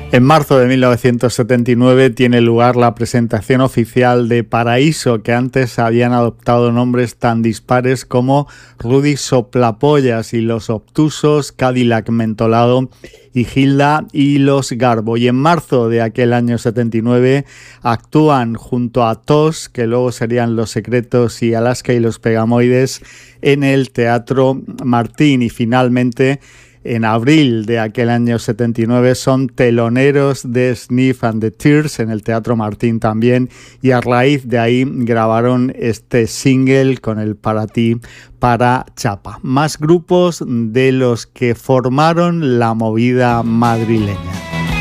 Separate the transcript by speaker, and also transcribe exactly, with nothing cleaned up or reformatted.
Speaker 1: En marzo de mil novecientos setenta y nueve tiene lugar la presentación oficial de Paraíso, que antes habían adoptado nombres tan dispares como Rudy Soplapollas y Los Obtusos, Cadillac Mentolado y Gilda y Los Garbo. Y en marzo de aquel año setenta y nueve actúan junto a Tos, que luego serían Los Secretos y Alaska y los Pegamoides, en el Teatro Martín. Y finalmente, en abril de aquel año setenta y nueve son teloneros de Sniff and the Tears en el Teatro Martín también, y a raíz de ahí grabaron este single con el Para ti, para Chapa. Más grupos de los que formaron la movida madrileña.